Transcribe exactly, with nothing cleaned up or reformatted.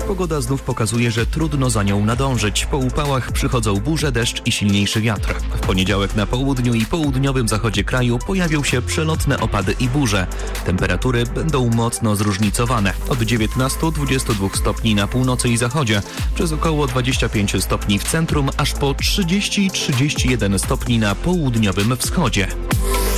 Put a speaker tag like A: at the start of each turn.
A: Pogoda znów pokazuje, że trudno za nią nadążyć. Po upałach przychodzą burze, deszcz i silniejszy wiatr. W poniedziałek na południu i południowym zachodzie kraju pojawią się przelotne opady i burze. Temperatury będą mocno zróżnicowane. Od dziewiętnastu do dwudziestu dwóch stopni na północy i zachodzie, przez około dwadzieścia pięć stopni w centrum, aż po trzydzieści do trzydziestu jeden stopni na południowym wschodzie.